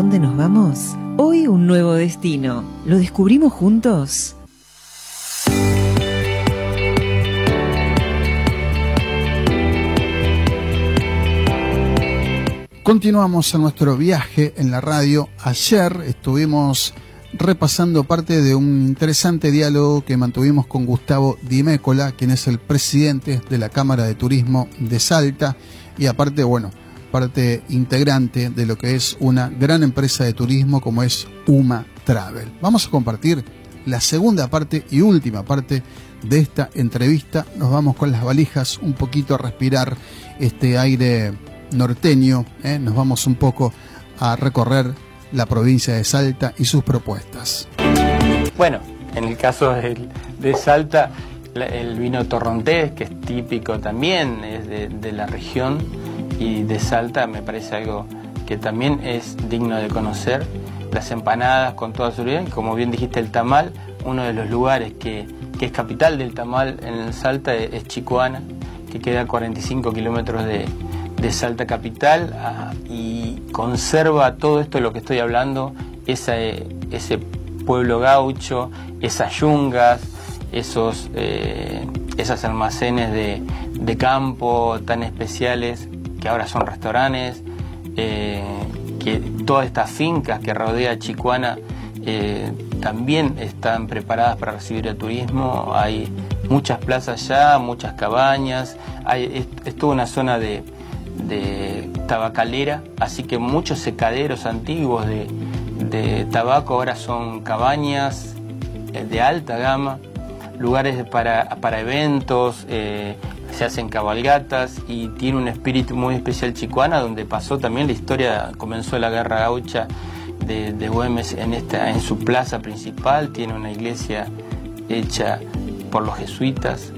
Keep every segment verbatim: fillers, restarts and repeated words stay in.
dónde nos vamos? Hoy un nuevo destino. ¿Lo descubrimos juntos? Continuamos en nuestro viaje en la radio. Ayer estuvimos repasando parte de un interesante diálogo que mantuvimos con Gustavo Di Mécola, quien es el presidente de la Cámara de Turismo de Salta y aparte, bueno, parte integrante de lo que es una gran empresa de turismo como es UMA Travel. Vamos a compartir la segunda parte y última parte de esta entrevista. Nos vamos con las valijas un poquito a respirar este aire norteño, ¿eh? Nos vamos un poco a recorrer la provincia de Salta y sus propuestas. Bueno, en el caso de, de Salta, el vino torrontés, que es típico también, es de, de la región y de Salta, me parece algo que también es digno de conocer. Las empanadas con toda seguridad, como bien dijiste, el tamal, uno de los lugares que, que es capital del tamal en Salta es, es Chicoana, que queda a cuarenta y cinco kilómetros de de Salta capital, ah, y conserva todo esto de lo que estoy hablando, esa, ese pueblo gaucho, esas yungas, esos, eh, esos almacenes de, de campo tan especiales que ahora son restaurantes, eh, que todas estas fincas que rodea Chicoana eh, también están preparadas para recibir el turismo. Hay muchas plazas ya, muchas cabañas, hay, es, es toda una zona de de tabacalera, así que muchos secaderos antiguos de, de tabaco ahora son cabañas de alta gama, lugares para, para eventos, eh, se hacen cabalgatas y tiene un espíritu muy especial Chicoana, donde pasó también la historia, comenzó la guerra gaucha de, de Güemes en, esta, en su plaza principal, tiene una iglesia hecha por los jesuitas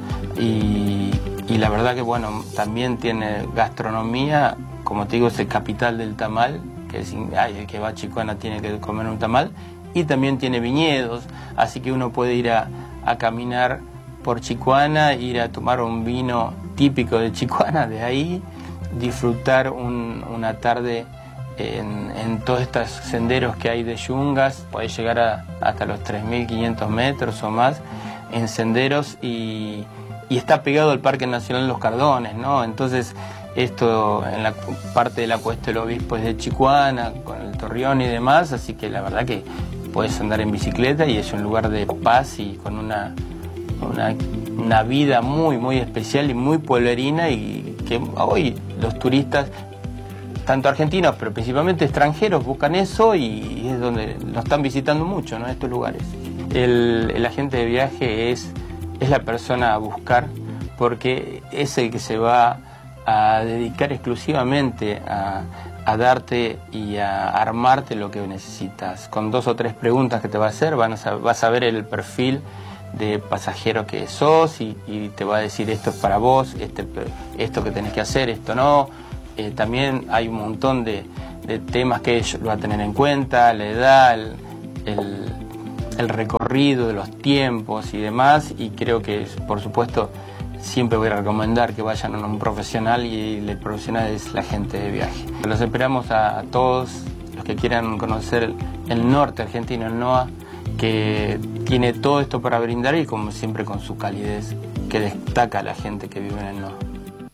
y Y la verdad que bueno, también tiene gastronomía, como te digo, es el capital del tamal, que es, ay, el que va a Chicoana tiene que comer un tamal, y también tiene viñedos, así que uno puede ir a, a caminar por Chicoana, ir a tomar un vino típico de Chicoana, de ahí, disfrutar un, una tarde en, en todos estos senderos que hay de yungas, podés llegar a, hasta los tres mil quinientos metros o más en senderos y... y está pegado al Parque Nacional Los Cardones, ¿no? Entonces, esto en la parte de la Cuesta del Obispo es de Chicoana, con el Torreón y demás, así que la verdad que puedes andar en bicicleta y es un lugar de paz y con una, una, una vida muy, muy especial y muy pueblerina y que hoy los turistas, tanto argentinos, pero principalmente extranjeros, buscan eso y es donde lo están visitando mucho, ¿no? Estos lugares. El, el agente de viaje es... es la persona a buscar porque es el que se va a dedicar exclusivamente a, a darte y a armarte lo que necesitas. Con dos o tres preguntas que te va a hacer, van a, vas a ver el perfil de pasajero que sos y, y te va a decir esto es para vos, este, esto que tenés que hacer, esto no. Eh, también hay un montón de, de temas que ellos lo va a tener en cuenta, la edad, el... el el recorrido de los tiempos y demás, y creo que por supuesto siempre voy a recomendar que vayan a un profesional y el profesional es la gente de viaje. Los esperamos a, a todos los que quieran conocer el, el norte argentino, el N O A, que tiene todo esto para brindar y como siempre con su calidez que destaca a la gente que vive en el N O A.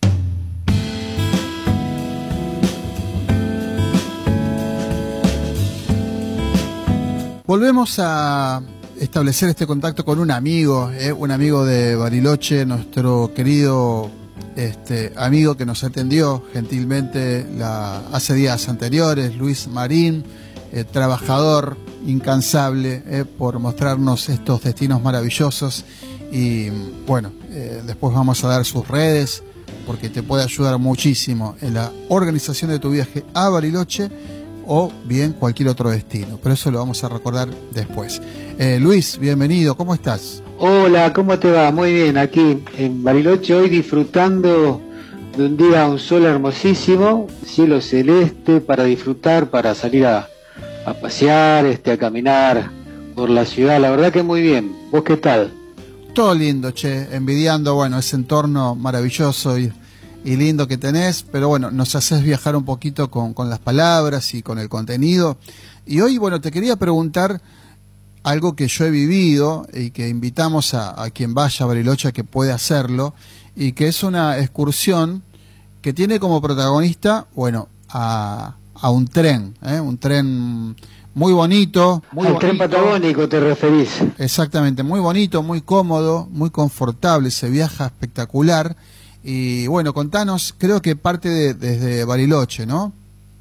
Volvemos a establecer este contacto con un amigo, eh, un amigo de Bariloche, nuestro querido este, amigo que nos atendió gentilmente la, hace días anteriores, Luis Marín, eh, trabajador incansable eh, por mostrarnos estos destinos maravillosos y bueno, eh, después vamos a dar sus redes porque te puede ayudar muchísimo en la organización de tu viaje a Bariloche o bien cualquier otro destino, pero eso lo vamos a recordar después. Eh, Luis, bienvenido, ¿cómo estás? Hola, ¿cómo te va? Muy bien, aquí en Bariloche hoy disfrutando de un día, un sol hermosísimo, cielo celeste para disfrutar, para salir a, a pasear, este, a caminar por la ciudad, la verdad que muy bien. ¿Vos qué tal? Todo lindo, che, envidiando, bueno, ese entorno maravilloso y y lindo que tenés, pero bueno, nos haces viajar un poquito con, con las palabras y con el contenido. Y hoy, bueno, te quería preguntar algo que yo he vivido y que invitamos a, a quien vaya a Bariloche a que puede hacerlo, y que es una excursión que tiene como protagonista, bueno, a, a un tren, ¿eh? un tren muy bonito. Muy Al bonito. tren patagónico te referís. Exactamente, muy bonito, muy cómodo, muy confortable, se viaja espectacular. Y bueno, contanos, creo que parte de, desde Bariloche, ¿no?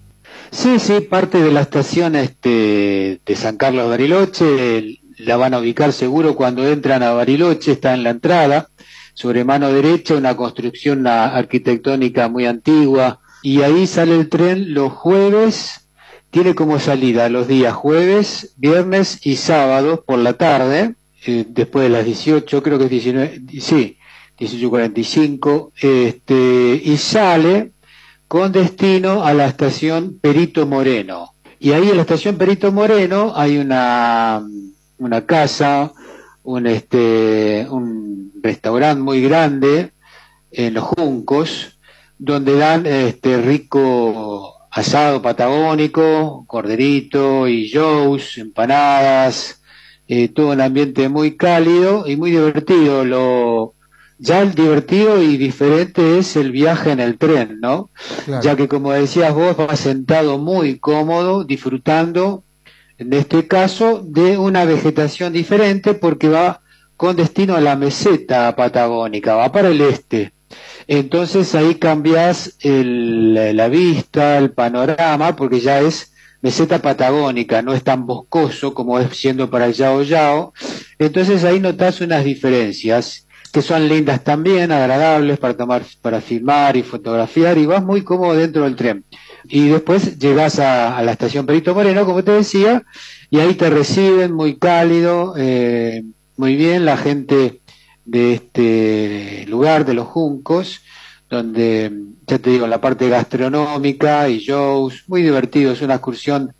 Sí, sí, parte de la estación este, de San Carlos Bariloche, la van a ubicar seguro cuando entran a Bariloche, está en la entrada, sobre mano derecha, una construcción arquitectónica muy antigua, y ahí sale el tren los jueves, tiene como salida los días jueves, viernes y sábados por la tarde, eh, después de las dieciocho, creo que es diecinueve, sí, dieciocho cuarenta y cinco, este, y sale con destino a la estación Perito Moreno. Y ahí en la estación Perito Moreno hay una, una casa, un, este, un restaurante muy grande en Los Juncos, donde dan este rico asado patagónico, corderito y jous, empanadas, eh, todo un ambiente muy cálido y muy divertido. Lo Ya el divertido y diferente es el viaje en el tren, ¿no? Claro. Ya que, como decías vos, vas sentado muy cómodo, disfrutando, en este caso, de una vegetación diferente, porque va con destino a la meseta patagónica, va para el este. Entonces ahí cambias el, la vista, el panorama, porque ya es meseta patagónica, no es tan boscoso como es siendo para el Yao Yao. Entonces ahí notas unas diferencias que son lindas también, agradables para tomar, para filmar y fotografiar, y vas muy cómodo dentro del tren. Y después llegás a, a la estación Perito Moreno, como te decía, y ahí te reciben muy cálido, eh, muy bien, la gente de este lugar, de Los Juncos, donde, ya te digo, la parte gastronómica y shows, muy divertido, es una excursión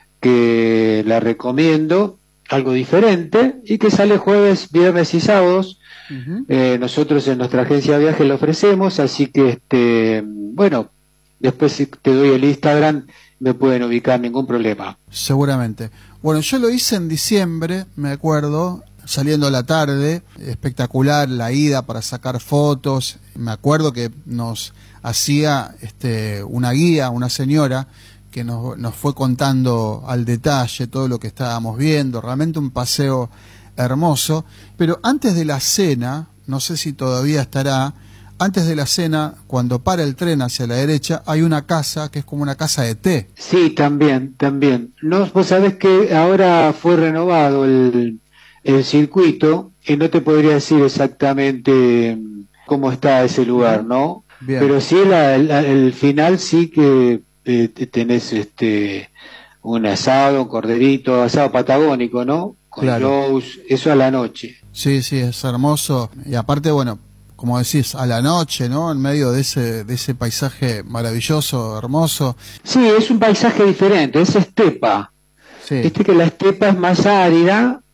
que la recomiendo, algo diferente, y que sale jueves, viernes y sábados. Uh-huh. Eh, nosotros en nuestra agencia de viajes lo ofrecemos, así que este bueno, después si te doy el Instagram me pueden ubicar, ningún problema. Seguramente. Bueno, yo lo hice en diciembre, me acuerdo, saliendo a la tarde, espectacular la ida para sacar fotos. Me acuerdo que nos hacía este una guía, una señora que nos, nos fue contando al detalle todo lo que estábamos viendo, realmente un paseo hermoso. Pero antes de la cena, no sé si todavía estará, antes de la cena, cuando para el tren hacia la derecha, hay una casa que es como una casa de té. Sí, también, también. No, vos sabés que ahora fue renovado el, el circuito, y no te podría decir exactamente cómo está ese lugar, ¿no? Bien. Pero sí, la, la, el final sí que eh, tenés este un asado, un corderito, asado patagónico, ¿no? Con claro. Shows, eso a la noche. Sí, sí, es hermoso. Y aparte, bueno, como decís, a la noche, ¿no? En medio de ese de ese paisaje maravilloso, hermoso. Sí, es un paisaje diferente, es estepa. Sí. Viste que la estepa es más árida,